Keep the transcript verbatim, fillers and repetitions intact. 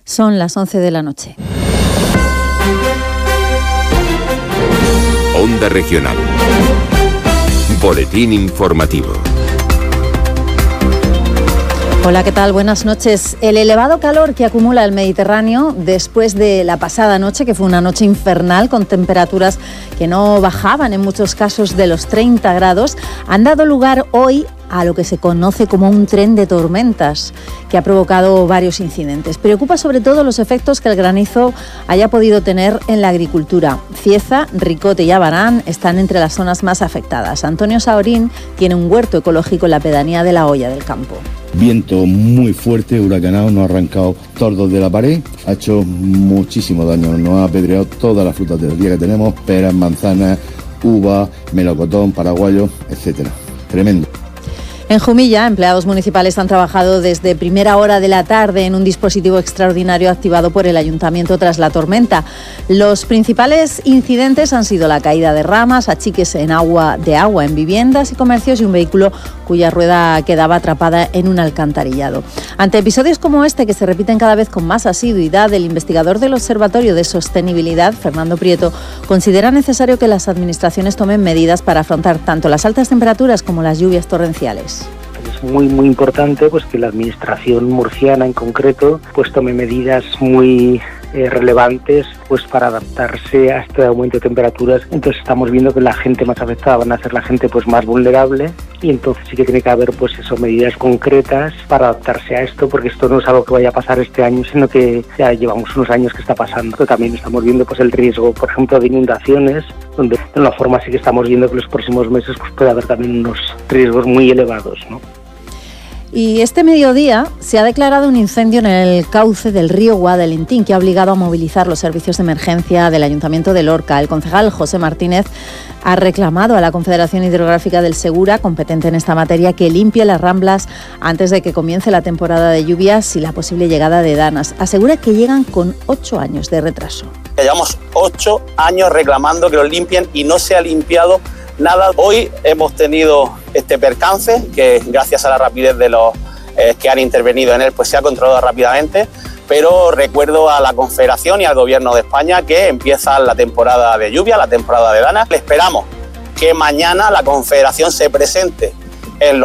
Son las once de la noche. Onda Regional. Boletín informativo. Hola, ¿qué tal? Buenas noches. El elevado calor que acumula el Mediterráneo después de la pasada noche, que fue una noche infernal con temperaturas que no bajaban en muchos casos de los treinta grados, han dado lugar hoy a lo que se conoce como un tren de tormentas, que ha provocado varios incidentes. Preocupa sobre todo los efectos que el granizo haya podido tener en la agricultura. Cieza, Ricote y Abarán están entre las zonas más afectadas. Antonio Saorín tiene un huerto ecológico en la pedanía de la Hoya del Campo. Viento muy fuerte, huracanado, nos ha arrancado tordos de la pared, ha hecho muchísimo daño, nos ha apedreado todas las frutas del día que tenemos, peras, manzanas, uvas, melocotón, paraguayo, etcétera. Tremendo. En Jumilla, empleados municipales han trabajado desde primera hora de la tarde en un dispositivo extraordinario activado por el Ayuntamiento tras la tormenta. Los principales incidentes han sido la caída de ramas, achiques en agua de agua en viviendas y comercios y un vehículo cuya rueda quedaba atrapada en un alcantarillado. Ante episodios como este, que se repiten cada vez con más asiduidad, el investigador del Observatorio de Sostenibilidad, Fernando Prieto, considera necesario que las administraciones tomen medidas para afrontar tanto las altas temperaturas como las lluvias torrenciales. Es muy muy importante pues que la administración murciana en concreto pues tome medidas muy eh, relevantes pues para adaptarse a este aumento de temperaturas. Entonces estamos viendo que la gente más afectada van a ser la gente pues más vulnerable, y entonces sí que tiene que haber pues eso, medidas concretas para adaptarse a esto, porque esto no es algo que vaya a pasar este año, sino que ya llevamos unos años que está pasando. Pero también estamos viendo pues el riesgo, por ejemplo, de inundaciones, donde de una forma sí que estamos viendo que los próximos meses pues puede haber también unos riesgos muy elevados, ¿no? Y este mediodía se ha declarado un incendio en el cauce del río Guadalentín, que ha obligado a movilizar los servicios de emergencia del Ayuntamiento de Lorca. El concejal José Martínez ha reclamado a la Confederación Hidrográfica del Segura, competente en esta materia, que limpie las ramblas antes de que comience la temporada de lluvias y la posible llegada de danas. Asegura que llegan con ocho años de retraso. Llevamos ocho años reclamando que los limpien y no se ha limpiado nada. Hoy hemos tenido este percance que, gracias a la rapidez de los eh, que han intervenido en él, pues se ha controlado rápidamente. Pero recuerdo a la Confederación y al Gobierno de España que empieza la temporada de lluvia, la temporada de danas. Esperamos que mañana la Confederación se presente